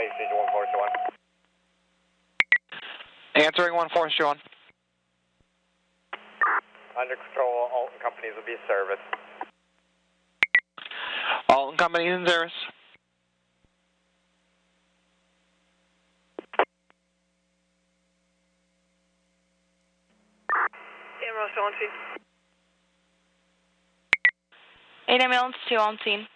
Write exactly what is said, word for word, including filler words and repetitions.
stage one four two one. Answering one four two one. Under control, Alton Companies will be in service. Alton Companies in service. eight ambulance two on scene.